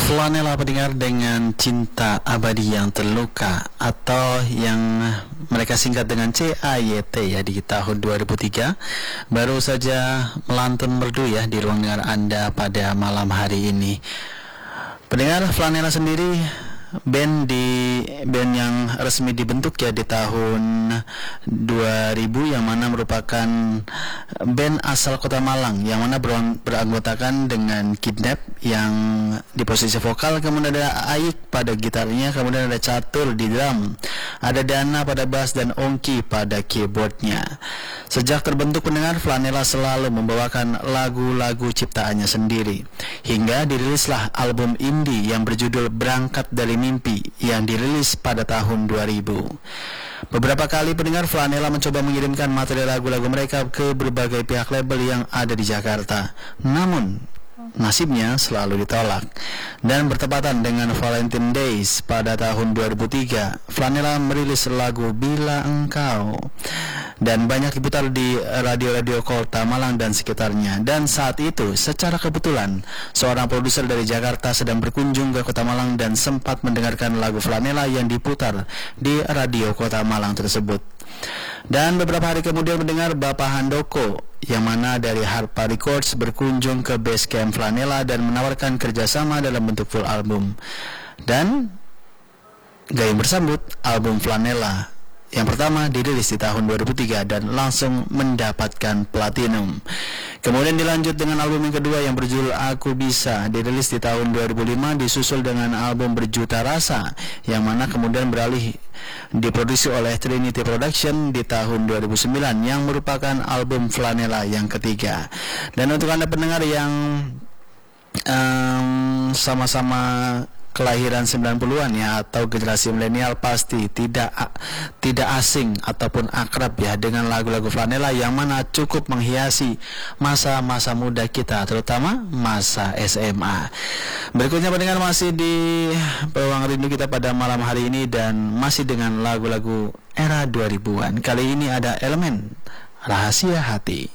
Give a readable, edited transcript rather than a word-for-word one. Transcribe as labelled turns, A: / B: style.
A: Flanela pendengar dengan cinta abadi yang terluka atau yang mereka singkat dengan CAYT ya di tahun 2003 baru saja melantun merdu ya di ruang dengar Anda pada malam hari ini. Pendengar, Flanela sendiri band yang resmi dibentuk ya di tahun 2000 yang mana merupakan band asal Kota Malang yang mana beranggotakan dengan Kidnap yang di posisi vokal, kemudian ada Aik pada gitarnya, kemudian ada Catur di drum, ada Dana pada bass dan Ongki pada keyboardnya. Sejak terbentuk pendengar, Flanela selalu membawakan lagu-lagu ciptaannya sendiri hingga dirilislah album indie yang berjudul Berangkat dari Mimpi yang dirilis pada tahun 2000. Beberapa kali pendengar, Flanela mencoba mengirimkan materi lagu-lagu mereka ke berbagai pihak label yang ada di Jakarta. Namun nasibnya selalu ditolak. Dan bertepatan dengan Valentine Days pada tahun 2003, Flanela merilis lagu Bila Engkau dan banyak diputar di radio-radio Kota Malang dan sekitarnya. Dan saat itu secara kebetulan seorang produser dari Jakarta sedang berkunjung ke Kota Malang dan sempat mendengarkan lagu Flanela yang diputar di radio Kota Malang tersebut. Dan beberapa hari kemudian mendengar Bapak Handoko yang mana dari Harpa Records berkunjung ke base camp Flanela dan menawarkan kerjasama dalam bentuk full album. Dan gayung bersambut, album Flanela yang pertama dirilis di tahun 2003 dan langsung mendapatkan platinum. Kemudian dilanjut dengan album yang kedua yang berjudul Aku Bisa, dirilis di tahun 2005, disusul dengan album Berjuta Rasa yang mana kemudian beralih diproduksi oleh Trinity Production di tahun 2009 yang merupakan album Flanela yang ketiga. Dan untuk Anda pendengar yang sama-sama kelahiran 90-an ya atau generasi milenial pasti tidak asing ataupun akrab ya dengan lagu-lagu Flanela yang mana cukup menghiasi masa-masa muda kita, terutama masa SMA. Berikutnya pendengar masih di Ruang Rindu kita pada malam hari ini dan masih dengan lagu-lagu era 2000-an. Kali ini ada Elemen Rahasia Hati.